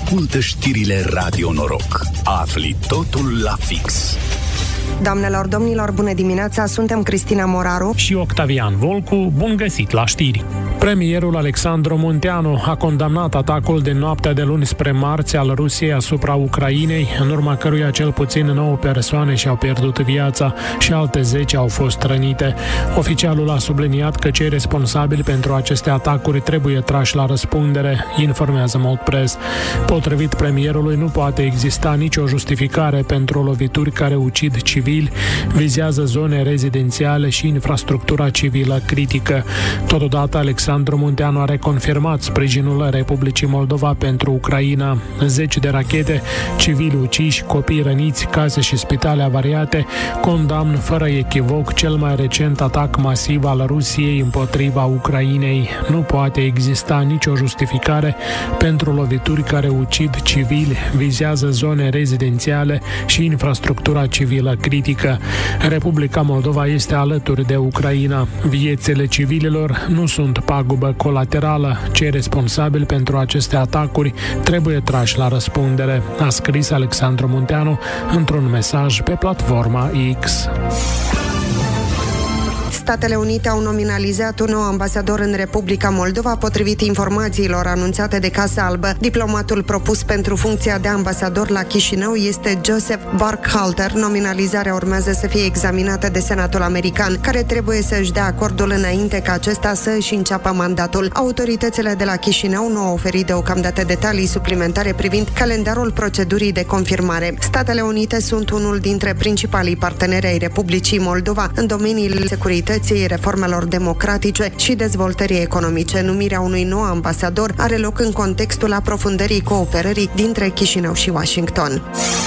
Ascultă știrile Radio Noroc. Afli totul la fix. Doamnelor, domnilor, bună dimineața, suntem Cristina Moraru și Octavian Volcu, bun găsit la știri. Premierul Alexandru Munteanu a condamnat atacul din noaptea de luni spre marți al Rusiei asupra Ucrainei, în urma căruia cel puțin 9 persoane și-au pierdut viața și alte 10 au fost rănite. Oficialul a subliniat că cei responsabili pentru aceste atacuri trebuie trași la răspundere, informează Moldpress. Potrivit premierului, nu poate exista nicio justificare pentru lovituri care ucid civili, vizează zone rezidențiale și infrastructura civilă critică. Totodată, Alexandru Munteanu a reconfirmat sprijinul Republicii Moldova pentru Ucraina. 10 de rachete, civili uciși, copii răniți, case și spitale avariate, condamn fără echivoc cel mai recent atac masiv al Rusiei împotriva Ucrainei. Nu poate exista nicio justificare pentru lovituri care ucid civili, vizează zone rezidențiale și infrastructura civilă critică. Republica Moldova este alături de Ucraina. Viețile civililor nu sunt pagubă colaterală. Cei responsabili pentru aceste atacuri trebuie trași la răspundere, a scris Alexandru Munteanu într-un mesaj pe platforma X. Statele Unite au nominalizat un nou ambasador în Republica Moldova, potrivit informațiilor anunțate de Casa Albă. Diplomatul propus pentru funcția de ambasador la Chișinău este Joseph Burkhalter. Nominalizarea urmează să fie examinată de Senatul American, care trebuie să își dea acordul înainte ca acesta să își înceapă mandatul. Autoritățile de la Chișinău nu au oferit deocamdată detalii suplimentare privind calendarul procedurii de confirmare. Statele Unite sunt unul dintre principalii parteneri ai Republicii Moldova în domeniile securității, reformelor democratice și dezvoltării economice. Numirea unui nou ambasador are loc în contextul aprofundării cooperării dintre Chișinău și Washington.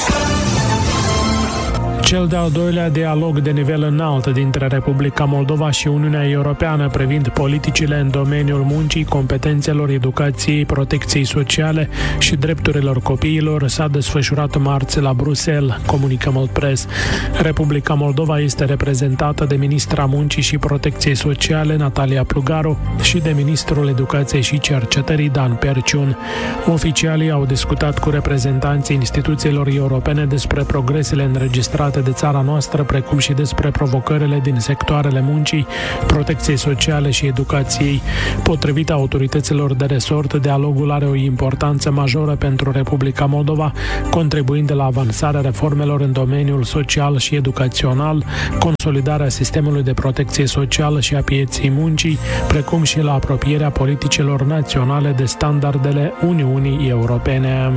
Cel de-al doilea dialog de nivel înalt dintre Republica Moldova și Uniunea Europeană privind politicile în domeniul muncii, competențelor, educației, protecției sociale și drepturilor copiilor s-a desfășurat marți la Bruxelles, comunică Moldpress. Republica Moldova este reprezentată de ministra Muncii și Protecției Sociale, Natalia Plugaru, și de ministrul Educației și Cercetării, Dan Perciun. Oficialii au discutat cu reprezentanții instituțiilor europene despre progresele înregistrate de țara noastră, precum și despre provocările din sectoarele muncii, protecției sociale și educației. Potrivit autorităților de resort, dialogul are o importanță majoră pentru Republica Moldova, contribuind la avansarea reformelor în domeniul social și educațional, consolidarea sistemului de protecție socială și a pieței muncii, precum și la apropierea politicilor naționale de standardele Uniunii Europene.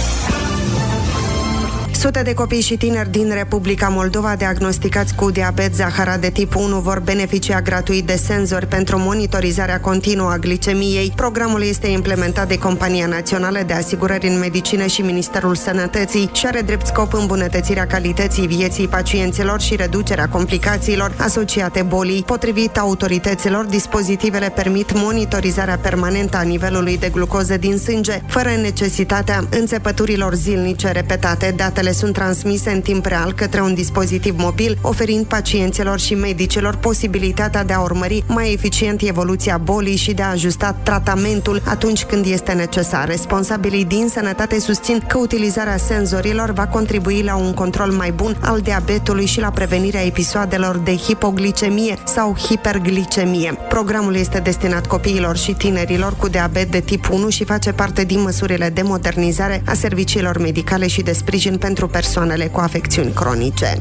Sute de copii și tineri din Republica Moldova diagnosticați cu diabet zaharat de tip 1 vor beneficia gratuit de senzori pentru monitorizarea continuă a glicemiei. Programul este implementat de Compania Națională de Asigurări în Medicină și Ministerul Sănătății și are drept scop îmbunătățirea calității vieții pacienților și reducerea complicațiilor asociate bolii. Potrivit autorităților, dispozitivele permit monitorizarea permanentă a nivelului de glucoză din sânge, fără necesitatea înțepăturilor zilnice repetate. Datele sunt transmise în timp real către un dispozitiv mobil, oferind pacienților și medicilor posibilitatea de a urmări mai eficient evoluția bolii și de a ajusta tratamentul atunci când este necesar. Responsabilii din sănătate susțin că utilizarea senzorilor va contribui la un control mai bun al diabetului și la prevenirea episoadelor de hipoglicemie sau hiperglicemie. Programul este destinat copiilor și tinerilor cu diabet de tip 1 și face parte din măsurile de modernizare a serviciilor medicale și de sprijin pentru persoanele cu afecțiuni cronice.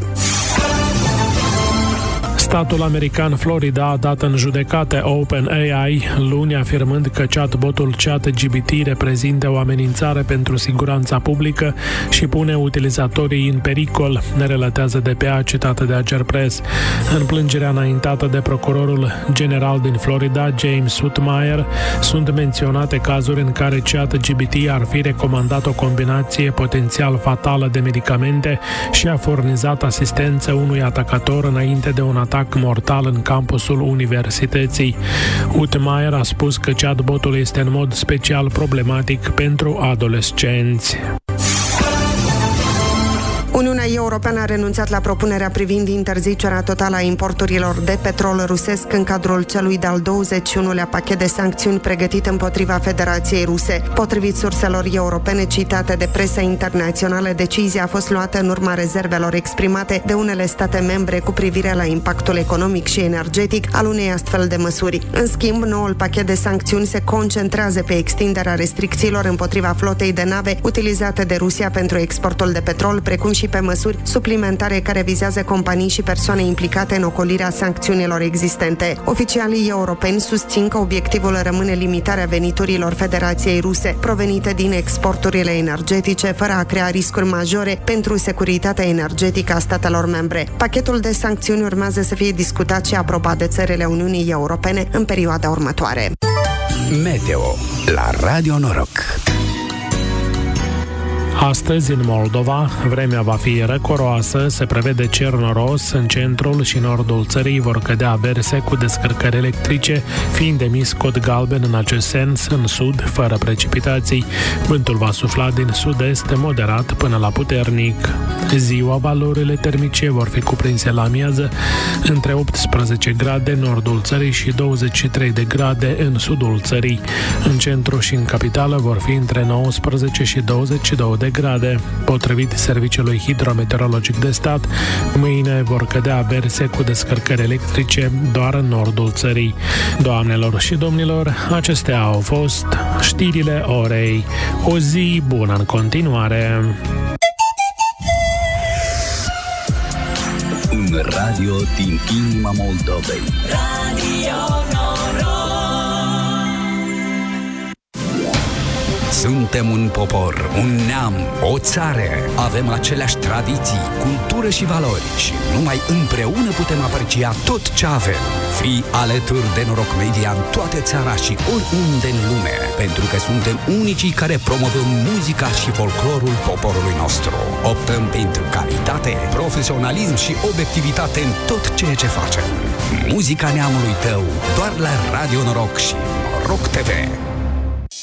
Statul american Florida a dat în judecată OpenAI luni, afirmând că chatbotul ChatGPT reprezintă o amenințare pentru siguranța publică și pune utilizatorii în pericol, ne relatează DPA, citată de Agerpress. În plângerea înaintată de procurorul general din Florida, James Whitmire, sunt menționate cazuri în care ChatGPT ar fi recomandat o combinație potențial fatală de medicamente și a furnizat asistență unui atacator înainte de un atac mortal în campusul universității. Whitmire a spus că chatbotul este în mod special problematic pentru adolescenți. Uniunea Uniunea Europeană a renunțat la propunerea privind interzicerea totală a importurilor de petrol rusesc în cadrul celui de-al 21-lea pachet de sancțiuni pregătit împotriva Federației Ruse. Potrivit surselor europene citate de presa internațională, decizia a fost luată în urma rezervelor exprimate de unele state membre cu privire la impactul economic și energetic al unei astfel de măsuri. În schimb, noul pachet de sancțiuni se concentrează pe extinderea restricțiilor împotriva flotei de nave utilizate de Rusia pentru exportul de petrol, precum și pe măsuri suplimentare care vizează companii și persoane implicate în ocolirea sancțiunilor existente. Oficialii europeni susțin că obiectivul rămâne limitarea veniturilor Federației Ruse provenite din exporturile energetice, fără a crea riscuri majore pentru securitatea energetică a statelor membre. Pachetul de sancțiuni urmează să fie discutat și aprobat de țările Uniunii Europene în perioada următoare. Meteo la Radio Noroc. Astăzi, în Moldova, vremea va fi răcoroasă, se prevede cer noros, în centrul și nordul țării vor cădea averse cu descărcări electrice, fiind emis cod galben în acest sens, în sud, fără precipitații. Vântul va sufla din sud-est moderat până la puternic. Ziua, valorile termice vor fi cuprinse la amiază între 18 grade în nordul țării și 23 de grade în sudul țării. În centru și în capitală vor fi între 19 și 22 de grade. Potrivit Serviciului Hidrometeorologic de Stat, mâine vor cădea averse cu descărcări electrice doar în nordul țării. Doamnelor și domnilor, acestea au fost știrile orei. O zi bună în continuare! Un radio din inima Moldovei. Radio Noroc. Suntem un popor, un neam, o țară. Avem aceleași tradiții, cultură și valori și numai împreună putem aprecia tot ce avem. Fii alături de Noroc Media în toată țara și oriunde în lume, pentru că suntem unicii care promovăm muzica și folclorul poporului nostru. Optăm pentru calitate, profesionalism și obiectivitate în tot ceea ce facem. Muzica neamului tău, doar la Radio Noroc și Noroc TV.